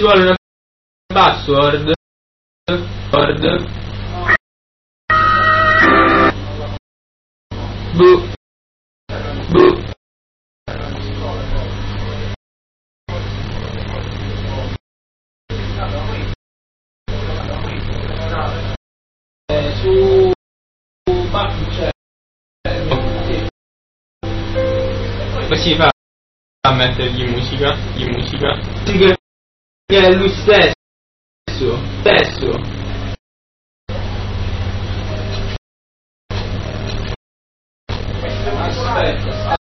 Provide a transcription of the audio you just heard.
vuole una password. Su Mac c'è. Come si fa a mettergli musica? Che è lui stesso. Aspetta.